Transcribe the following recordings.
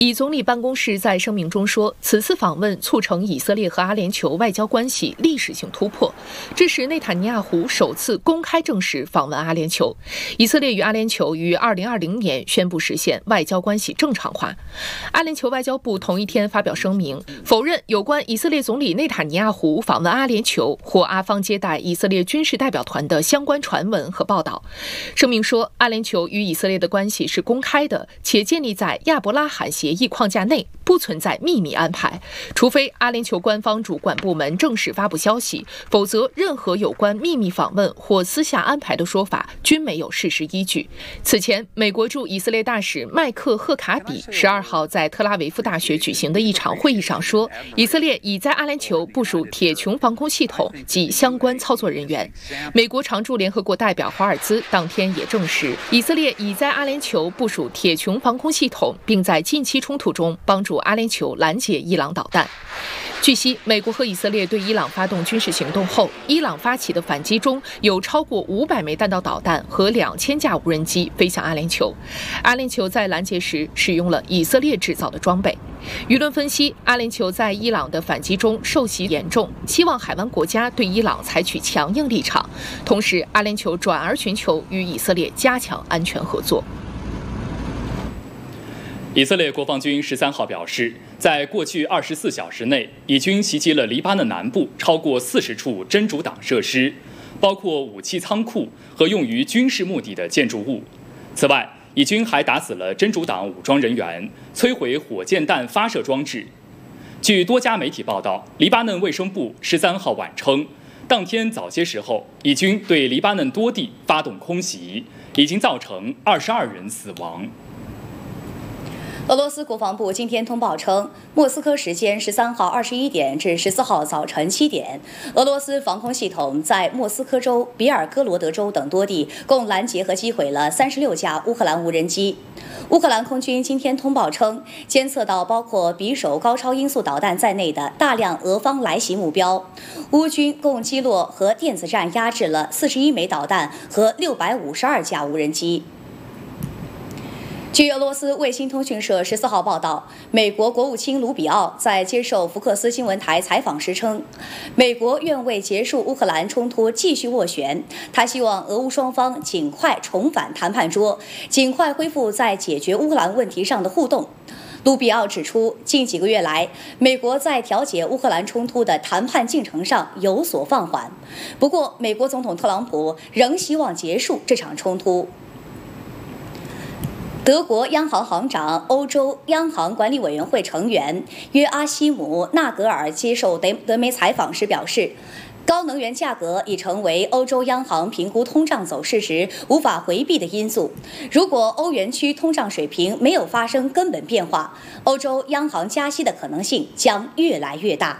以总理办公室在声明中说，此次访问促成以色列和阿联酋外交关系历史性突破，这是内塔尼亚胡首次公开正式访问阿联酋。以色列与阿联酋于2020年宣布实现外交关系正常化。阿联酋外交部同一天发表声明，否认有关以色列总理内塔尼亚胡访问阿联酋或阿方接待以色列军事代表团的相关传闻和报道。声明说，阿联酋与以色列的关系是公开的，且建立在亚伯拉罕协议框架内，不存在秘密安排，除非阿联酋官方主管部门正式发布消息，否则任何有关秘密访问或私下安排的说法均没有事实依据。此前，美国驻以色列大使麦克赫卡比12号在特拉维夫大学举行的一场会议上说，以色列已在阿联酋部署铁穹防空系统及相关操作人员。美国常驻联合国代表华尔兹当天也证实，以色列已在阿联酋部署铁穹防空系统，并在近期冲突中帮助阿联酋拦截伊朗导弹。据悉，美国和以色列对伊朗发动军事行动后，伊朗发起的反击中有超过500枚弹道导弹和2000架无人机飞向阿联酋。阿联酋在拦截时使用了以色列制造的装备。舆论分析，阿联酋在伊朗的反击中受袭严重，希望海湾国家对伊朗采取强硬立场。同时，阿联酋转而寻求与以色列加强安全合作。 以色列国防军13号表示，在过去24小时内，以军袭击了黎巴嫩南部超过40处真主党设施，包括武器仓库和用于军事目的的建筑物。此外，以军还打死了真主党武装人员，摧毁火箭弹发射装置。据多家媒体报道，黎巴嫩卫生部13号晚称，当天早些时候，以军对黎巴嫩多地发动空袭，已经造成22人死亡。 俄罗斯国防部今天通报称，莫斯科时间13号21点至14号早晨7点，俄罗斯防空系统在莫斯科州、比尔哥罗德州等多地共拦截和击毁了36架乌克兰无人机。乌克兰空军今天通报称，监测到包括匕首高超音速导弹在内的大量俄方来袭目标。乌军共击落和电子战压制了41枚导弹和652架无人机。据俄罗斯卫星通讯社14号报道，美国国务卿卢比奥在接受福克斯新闻台采访时称，美国愿为结束乌克兰冲突继续斡旋，他希望俄乌双方尽快重返谈判桌，尽快恢复在解决乌克兰问题上的互动。卢比奥指出，近几个月来，美国在调解乌克兰冲突的谈判进程上有所放缓，不过，美国总统特朗普仍希望结束这场冲突。德国央行行长、欧洲央行管理委员会成员约阿希姆·纳格尔接受德媒采访时表示，高能源价格已成为欧洲央行评估通胀走势时无法回避的因素。如果欧元区通胀水平没有发生根本变化，欧洲央行加息的可能性将越来越大。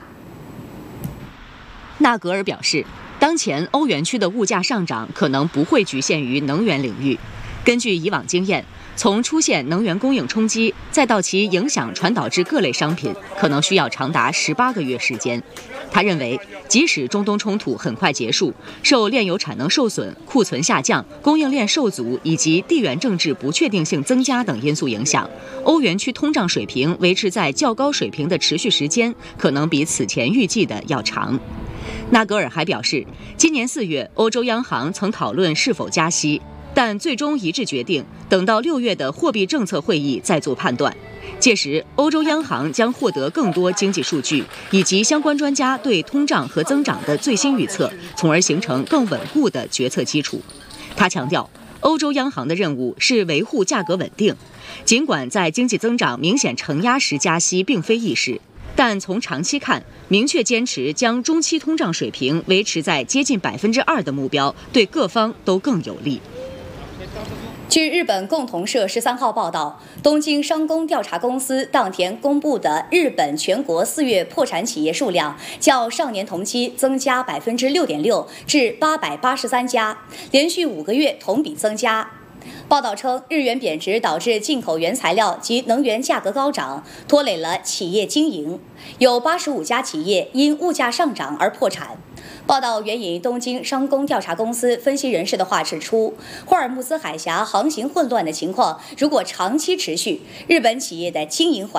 纳格尔表示，当前欧元区的物价上涨可能不会局限于能源领域。根据以往经验，从出现能源供应冲击，再到其影响传导至各类商品，可能需要长达18个月时间。他认为，即使中东冲突很快结束，受炼油产能受损、库存下降、供应链受阻以及地缘政治不确定性增加等因素影响，欧元区通胀水平维持在较高水平的持续时间，可能比此前预计的要长。纳格尔还表示，今年4月，欧洲央行曾讨论是否加息，但最终一致决定等到6月的货币政策会议再做判断。届时，欧洲央行将获得更多经济数据以及相关专家对通胀和增长的最新预测，从而形成更稳固的决策基础。他强调，欧洲央行的任务是维护价格稳定，尽管在经济增长明显承压时加息并非易事，但从长期看，明确坚持将中期通胀水平维持在接近2%的目标，对各方都更有利。 据日本共同社13号报道，东京商工调查公司当天公布的日本全国4月破产企业数量较上年同期增加6.6%至883家，连续5个月同比增加。报道称，日元贬值导致进口原材料及能源价格高涨，拖累了企业经营，有85家企业因物价上涨而破产。报道援引东京商工调查公司分析人士的话指出，霍尔木兹海峡航行混乱的情况如果长期持续，日本企业的经营环